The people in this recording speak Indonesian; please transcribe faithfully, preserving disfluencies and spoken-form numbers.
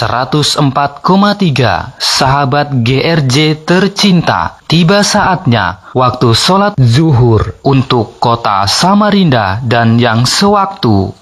seratus empat koma tiga sahabat G R J tercinta, tiba saatnya waktu sholat zuhur untuk kota Samarinda dan yang sewaktu